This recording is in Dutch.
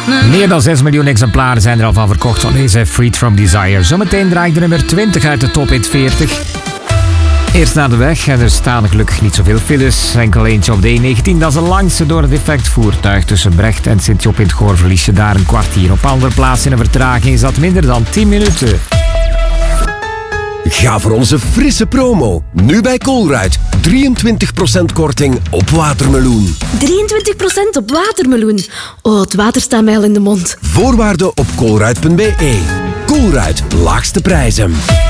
Meer dan 6 miljoen exemplaren zijn er al van verkocht van deze Freed From Desire. Zometeen draait de nummer 20 uit de top hit 40. Eerst naar de weg en er staan gelukkig niet zoveel files. Enkel eentje op de E19, dat is de langste door het defect voertuig. Tussen Brecht en Sint-Job in het Goor verlies je daar een kwartier. Op andere plaatsen in een vertraging zat minder dan 10 minuten. Ga voor onze frisse promo. Nu bij Colruyt. 23% korting op watermeloen. 23% op watermeloen. Oh, het water staat mij al in de mond. Voorwaarden op colruyt.be. Colruyt, laagste prijzen.